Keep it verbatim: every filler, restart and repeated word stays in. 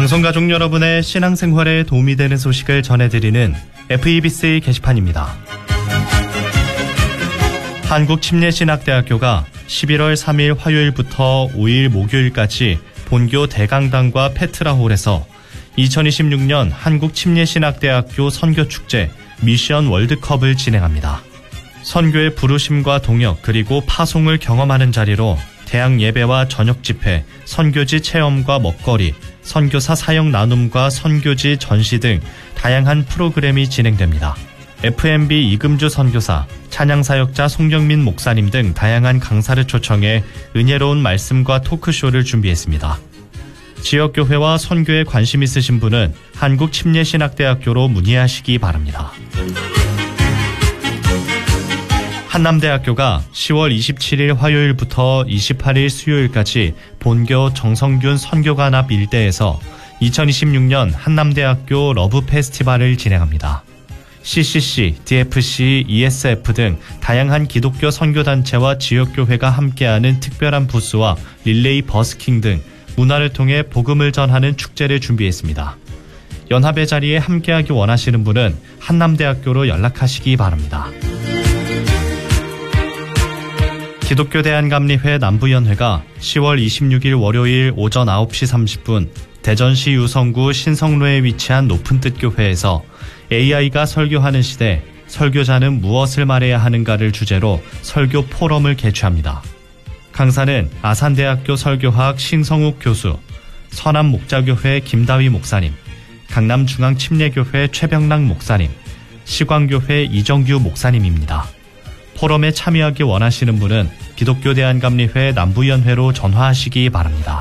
방송가족 여러분의 신앙생활에 도움이 되는 소식을 전해드리는 에프이비씨 게시판입니다. 한국침례신학대학교가 십일월 삼일 화요일부터 오일 목요일까지 본교 대강당과 페트라홀에서 이천이십육년 한국침례신학대학교 선교축제 미션 월드컵을 진행합니다. 선교의 부르심과 동역 그리고 파송을 경험하는 자리로 대학 예배와 저녁 집회, 선교지 체험과 먹거리, 선교사 사역 나눔과 선교지 전시 등 다양한 프로그램이 진행됩니다. 에프엠비 이금주 선교사, 찬양사역자 송경민 목사님 등 다양한 강사를 초청해 은혜로운 말씀과 토크쇼를 준비했습니다. 지역교회와 선교에 관심 있으신 분은 한국침례신학대학교로 문의하시기 바랍니다. 한남대학교가 시월 이십칠일 화요일부터 이십팔일 수요일까지 본교 정성균 선교관 앞 일대에서 이천이십육년 한남대학교 러브 페스티벌을 진행합니다. 씨씨씨, 디에프씨, 이에스에프 등 다양한 기독교 선교단체와 지역교회가 함께하는 특별한 부스와 릴레이 버스킹 등 문화를 통해 복음을 전하는 축제를 준비했습니다. 연합의 자리에 함께하기 원하시는 분은 한남대학교로 연락하시기 바랍니다. 기독교 대한감리회 남부연회가 시월 이십육일 월요일 오전 아홉시 삼십분 대전시 유성구 신성로에 위치한 높은뜻 교회에서 에이아이가 설교하는 시대, 설교자는 무엇을 말해야 하는가를 주제로 설교 포럼을 개최합니다. 강사는 아산대학교 설교학 신성욱 교수, 서남목자교회 김다위 목사님, 강남중앙침례교회 최병락 목사님, 시광교회 이정규 목사님입니다. 포럼에 참여하기 원하시는 분은 기독교 대한감리회 남부연회로 전화하시기 바랍니다.